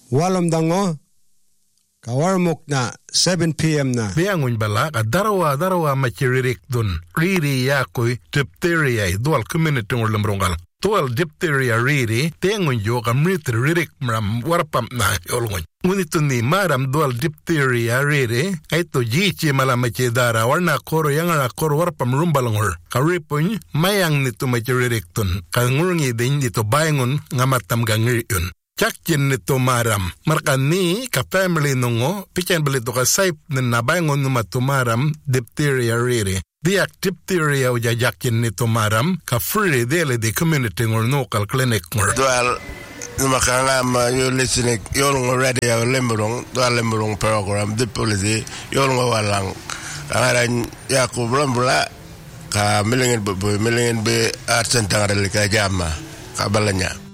walam dango kawarmok na 7 p.m. na. Biangun bala ka darawa machiririk dun. Riri yakoy diphtheria dual community ng lamrongal. Dual diphtheria riri tengun yo ka ririk mram warpam na yolngon. Ngunit ni maram dual diphtheria riri ay to jichi malamachi dara warna koro yang ara koro warpam rumbalangor. Karipon mayang nito machiririk dun. Kangurungi din dito bayangun ngamatam gangir yun. Chakkin nito maram. Markan ni ka family nungo, pichen balito ka saip na nabangon numatumaram diphtheria riri. Diak diphtheria o jajakin nito maram, ka free dele di community ngor local clinic ngor. Dual, numakangam yung listening, yung radio limburong, dual limburong program, di policy, yung walang. Kangaran Yakub Rambula, ka milingin be arts and tangarali ka jama, kabalanya.